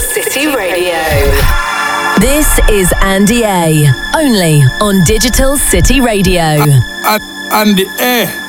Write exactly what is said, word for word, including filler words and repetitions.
City Radio. This is Andy A, only on Digital City Radio. Uh, uh, Andy A.